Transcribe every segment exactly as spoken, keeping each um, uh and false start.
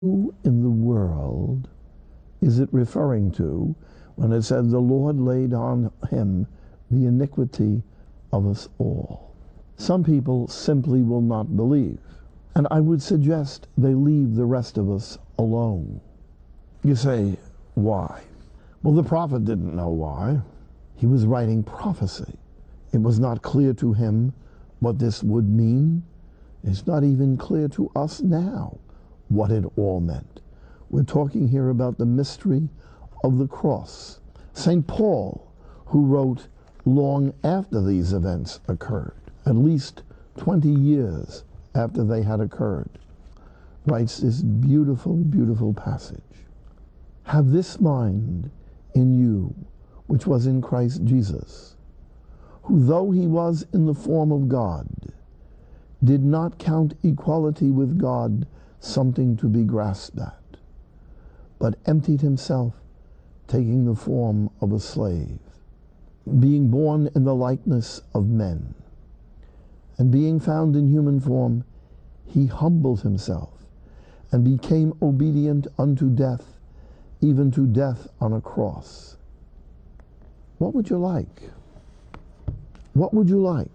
Who in the world is it referring to when it said the Lord laid on him the iniquity of us all? Some people simply will not believe, and I would suggest they leave the rest of us alone. You say, why? Well, the prophet didn't know why. He was writing prophecy. It was not clear to him what this would mean. It's not even clear to us now what it all meant. We're talking here about the mystery of the cross. Saint Paul, who wrote long after these events occurred, at least twenty years after they had occurred, writes this beautiful, beautiful passage. Have this mind in you, which was in Christ Jesus, who though he was in the form of God, did not count equality with God something to be grasped at, but emptied himself, taking the form of a slave, being born in the likeness of men, and being found in human form, he humbled himself, and became obedient unto death, even to death on a cross. What would you like? What would you like?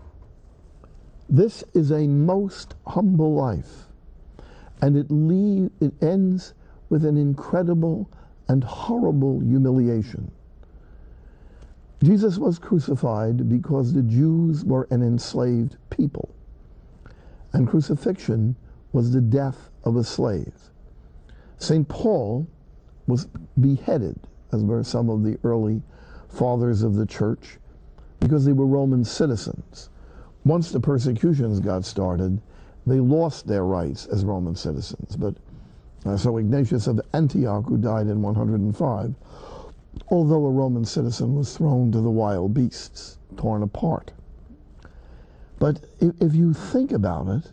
This is a most humble life, and it, leave, it ends with an incredible and horrible humiliation. Jesus was crucified because the Jews were an enslaved people, and crucifixion was the death of a slave. Saint Paul was beheaded, as were some of the early fathers of the church, because they were Roman citizens. Once the persecutions got started, they lost their rights as Roman citizens. But uh, so Ignatius of Antioch, who died in one hundred five, although a Roman citizen, was thrown to the wild beasts, torn apart. But if, if you think about it,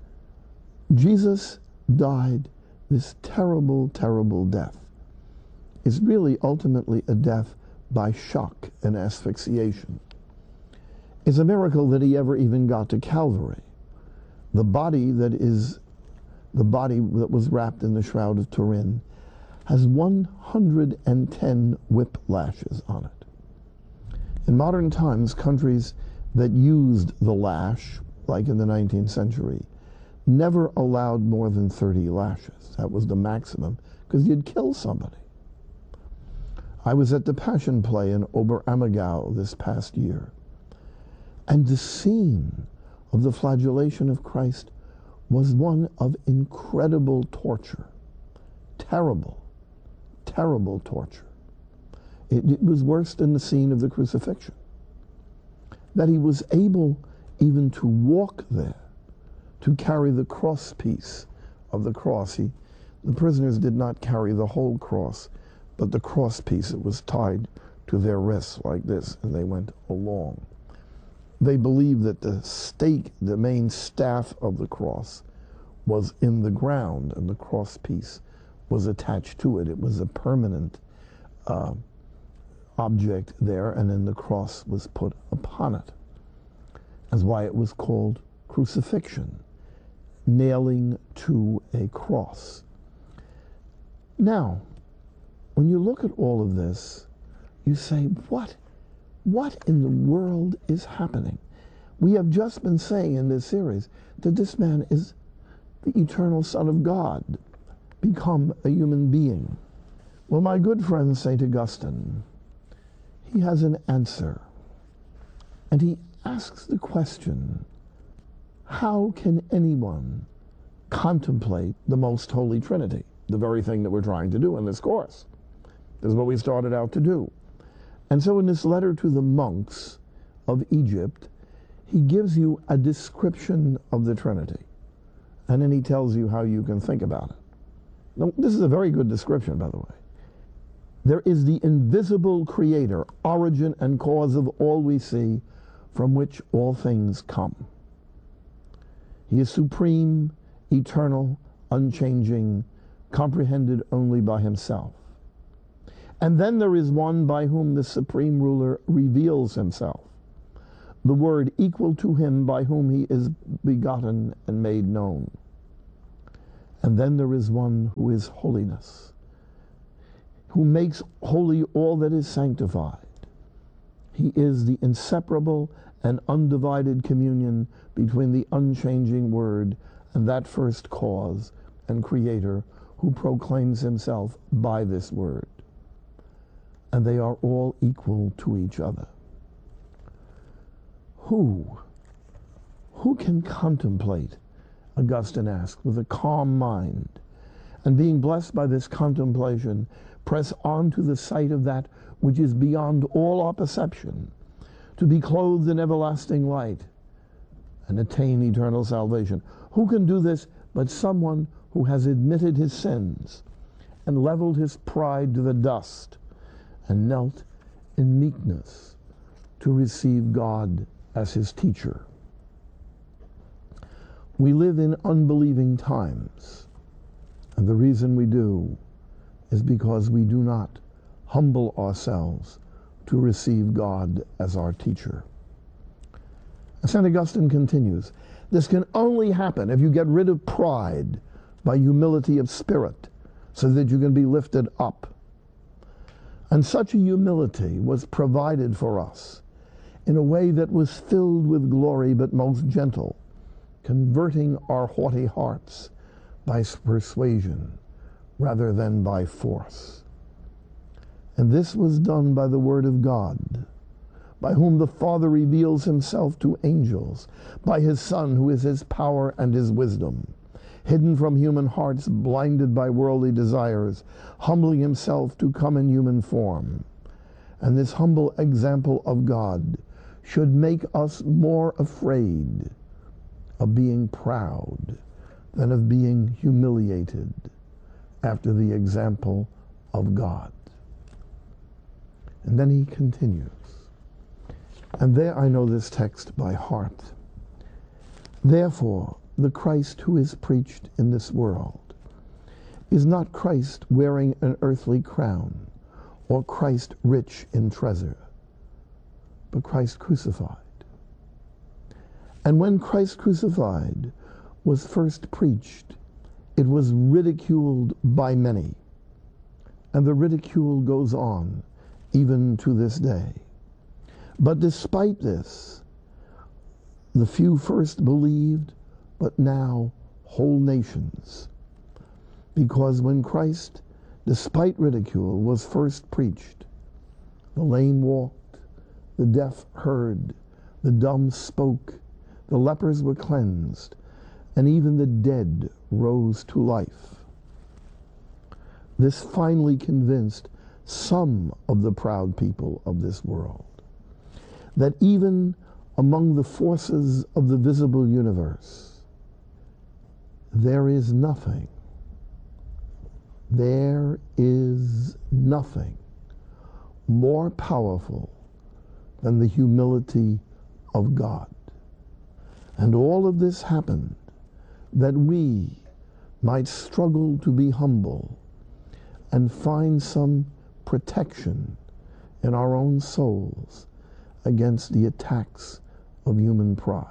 Jesus died this terrible, terrible death. It's really ultimately a death by shock and asphyxiation. It's a miracle that he ever even got to Calvary. The body that is, the body that was wrapped in the Shroud of Turin has one hundred ten whiplashes on it. In modern times, countries that used the lash, like in the nineteenth century, never allowed more than thirty lashes. That was the maximum, because you'd kill somebody. I was at the Passion Play in Oberammergau this past year, and the scene of the flagellation of Christ was one of incredible torture. Terrible, terrible torture. It, it was worse than the scene of the crucifixion. That he was able even to walk there, to carry the cross piece of the cross. He, the prisoners did not carry the whole cross, but the cross piece that was tied to their wrists like this, and they went along. They believed that the stake, the main staff of the cross, was in the ground, and the cross piece was attached to it. It was a permanent uh, object there, and then the cross was put upon it. That's why it was called crucifixion, nailing to a cross. Now, when you look at all of this, you say, what? What in the world is happening? We have just been saying in this series that this man is the eternal Son of God, become a human being. Well, my good friend Saint Augustine, he has an answer. And he asks the question, how can anyone contemplate the most holy Trinity? The very thing that we're trying to do in this course. This is what we started out to do. And so in this letter to the monks of Egypt, he gives you a description of the Trinity. And then he tells you how you can think about it. Now, this is a very good description, by the way. There is the invisible creator, origin and cause of all we see, from which all things come. He is supreme, eternal, unchanging, comprehended only by himself. And then there is one by whom the supreme ruler reveals himself, the word equal to him by whom he is begotten and made known. And then there is one who is holiness, who makes holy all that is sanctified. He is the inseparable and undivided communion between the unchanging Word and that first cause and Creator who proclaims himself by this Word. And they are all equal to each other. Who, who can contemplate, Augustine asked, with a calm mind, and being blessed by this contemplation, press on to the sight of that which is beyond all our perception, to be clothed in everlasting light and attain eternal salvation? Who can do this but someone who has admitted his sins and leveled his pride to the dust and knelt in meekness to receive God as his teacher? We live in unbelieving times, and the reason we do is because we do not humble ourselves to receive God as our teacher. And Saint Augustine continues, this can only happen if you get rid of pride by humility of spirit, so that you can be lifted up. And such a humility was provided for us in a way that was filled with glory but most gentle, converting our haughty hearts by persuasion rather than by force. And this was done by the Word of God, by whom the Father reveals himself to angels, by his Son, who is his power and his wisdom, hidden from human hearts, blinded by worldly desires, humbling himself to come in human form. And this humble example of God should make us more afraid of being proud than of being humiliated after the example of God. And then he continues, and there I know this text by heart. Therefore, the Christ who is preached in this world is not Christ wearing an earthly crown or Christ rich in treasure, but Christ crucified. And when Christ crucified was first preached, it was ridiculed by many, and the ridicule goes on even to this day. But despite this, the few first believed, but now whole nations. Because when Christ, despite ridicule, was first preached, the lame walked, the deaf heard, the dumb spoke, the lepers were cleansed, and even the dead rose to life. This finally convinced some of the proud people of this world that even among the forces of the visible universe, there is nothing, there is nothing more powerful than the humility of God. And all of this happened that we might struggle to be humble and find some protection in our own souls against the attacks of human pride.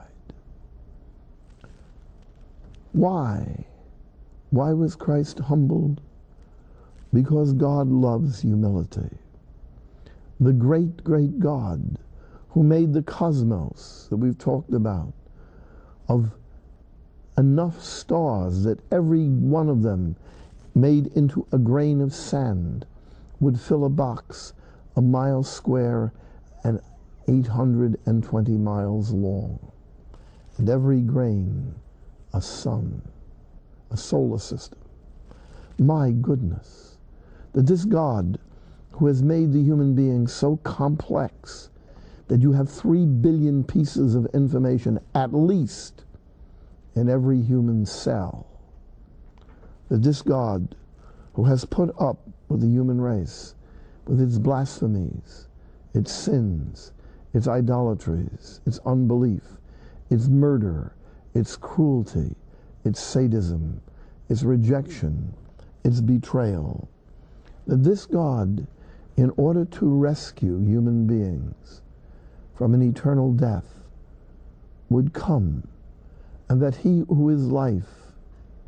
Why? Why was Christ humbled? Because God loves humility. The great, great God who made the cosmos that we've talked about, of enough stars that every one of them made into a grain of sand would fill a box a mile square and eight hundred twenty miles long. And every grain a sun, a solar system. My goodness, that this God who has made the human being so complex that you have three billion pieces of information at least in every human cell, that this God who has put up with the human race, with its blasphemies, its sins, its idolatries, its unbelief, its murder, its cruelty, its sadism, its rejection, its betrayal, that this God, in order to rescue human beings from an eternal death, would come, and that he who is life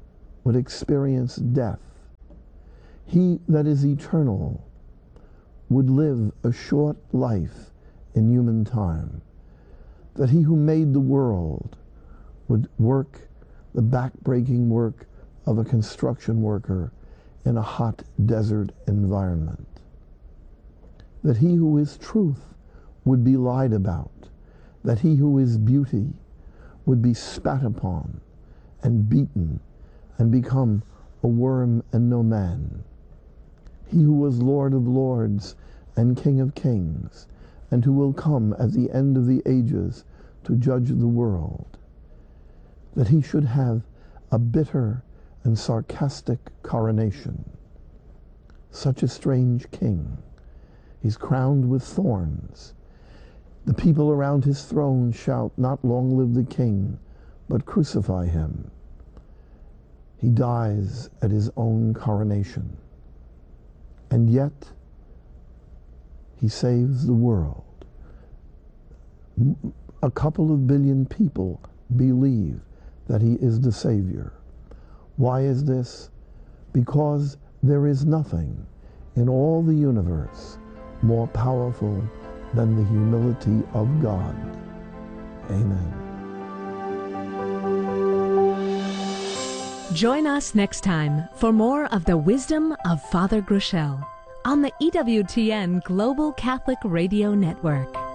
would experience death. He that is eternal would live a short life in human time. That he who made the world would work the back-breaking work of a construction worker in a hot desert environment. That he who is truth would be lied about. That he who is beauty would be spat upon and beaten and become a worm and no man. He who was Lord of lords and King of kings, and who will come at the end of the ages to judge the world, that he should have a bitter and sarcastic coronation. Such a strange king. He's crowned with thorns. The people around his throne shout, "Not long live the king, but crucify him." He dies at his own coronation. And yet, he saves the world. A couple of billion people believe that he is the Savior. Why is this? Because there is nothing in all the universe more powerful than the humility of God. Amen. Join us next time for more of the wisdom of Father Groeschel on the E W T N Global Catholic Radio Network.